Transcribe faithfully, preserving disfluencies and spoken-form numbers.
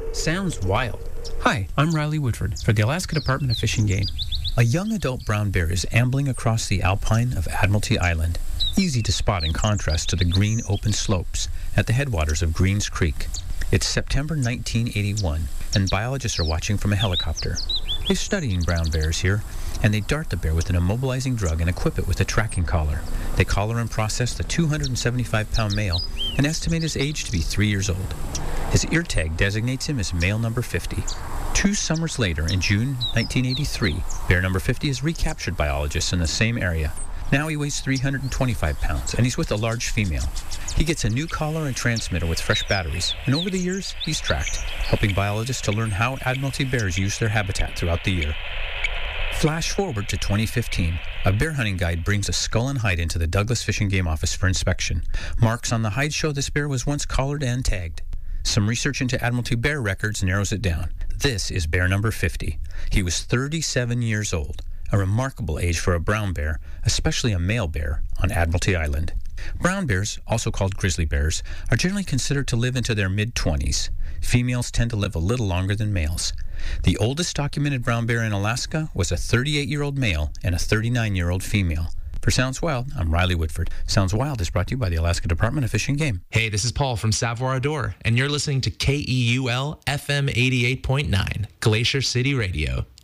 Sounds wild. Hi, I'm Riley Woodford for the Alaska Department of Fish and Game. A young adult brown bear is ambling across the alpine of Admiralty Island, easy to spot in contrast to the green open slopes at the headwaters of Greens Creek. It's September nineteen eighty-one, and biologists are watching from a helicopter. They're studying brown bears here, and they dart the bear with an immobilizing drug and equip it with a tracking collar. They collar and process the two hundred seventy-five pound male and estimate his age to be three years old. His ear tag designates him as male number fifty. Two summers later, in June nineteen eighty-three, bear number fifty is recaptured by biologists in the same area. Now he weighs three hundred twenty-five pounds, and he's with a large female. He gets a new collar and transmitter with fresh batteries, and over the years, he's tracked, helping biologists to learn how Admiralty bears use their habitat throughout the year. Flash forward to twenty fifteen. A bear hunting guide brings a skull and hide into the Douglas Fish and Game Office for inspection. Marks on the hide show this bear was once collared and tagged. Some research into Admiralty bear records narrows it down. This is bear number fifty. He was thirty-seven years old, a remarkable age for a brown bear, especially a male bear, on Admiralty Island. Brown bears, also called grizzly bears, are generally considered to live into their mid-twenties. Females tend to live a little longer than males. The oldest documented brown bear in Alaska was a thirty-eight-year-old male and a thirty-nine-year-old female. For Sounds Wild, I'm Riley Woodford. Sounds Wild is brought to you by the Alaska Department of Fish and Game. Hey, this is Paul from Savoir Adore, and you're listening to K E U L F M eighty-eight point nine, Glacier City Radio.